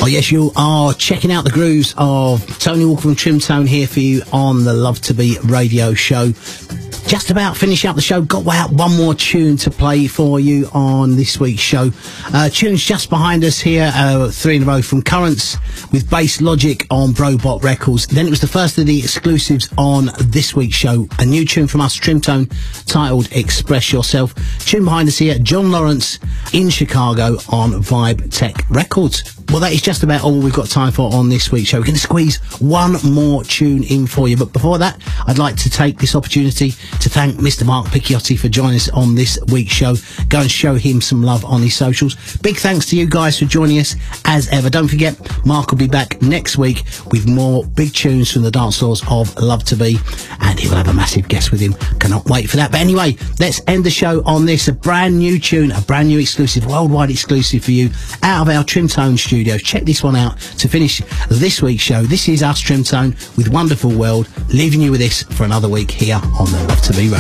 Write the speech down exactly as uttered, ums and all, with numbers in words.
Oh yes, you are checking out the grooves of Tony Walker from Trim Tone here for you on the Love to Be radio show. Just about finishing up the show. Got out one more tune to play for you on this week's show. Uh, tunes just behind us here, uh, three in a row from Currents with Bass Logic on Brobot Records. Then it was the first of the exclusives on this week's show. A new tune from us, Trim Tone, titled Express Yourself. Tune behind us here, John Lawrence in Chicago on Vibe Tech Records. Well, that is just about all we've got time for on this week's show. We're going to squeeze one more tune in for you. But before that, I'd like to take this opportunity to thank Mister Mark Picciotti for joining us on this week's show. Go and show him some love on his socials. Big thanks to you guys for joining us as ever. Don't forget, Mark will be back next week with more big tunes from the dance floors of Love to Be. And he will have a massive guest with him. Cannot wait for that. But anyway, let's end the show on this. A brand new tune, a brand new exclusive, worldwide exclusive for you out of our Trim Tone studio. Check this one out to finish this week's show. This is us, Trim Tone, with Wonderful World, leaving you with this for another week here on the Love to Be Radio.